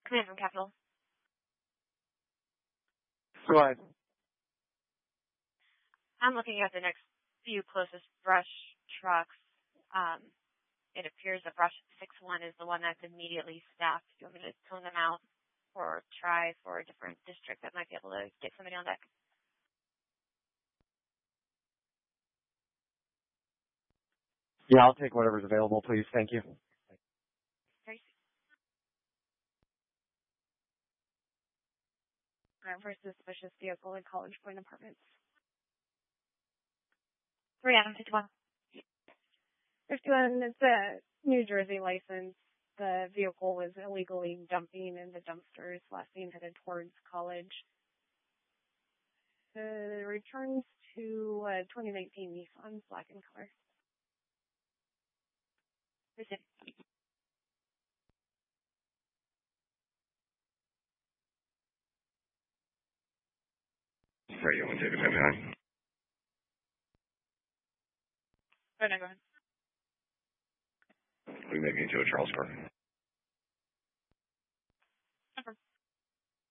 Command from Capital. Go ahead. I'm looking at the next few closest brush trucks. It appears that brush 6-1 is the one that's immediately staffed. Do you want me to tone them out or try for a different district that might be able to get somebody on deck? Yeah, I'll take whatever's available, please. Thank you. Tracy. Ground for suspicious vehicle in College Point Apartments. 3 Adam 51. 51, it's a New Jersey license. The vehicle was illegally dumping in the dumpsters, last seen headed towards College. The returns to 2019 Nissan, black in color. Sorry, you want to take a minute? Oh, no, go ahead. We may be into a Charles Park.